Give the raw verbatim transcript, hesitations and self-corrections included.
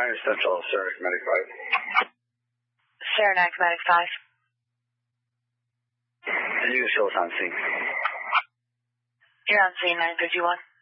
Pioneer Central, Saranac Medic five. Saranac Medic five. And you show us on scene. You're on scene nine fifty-one.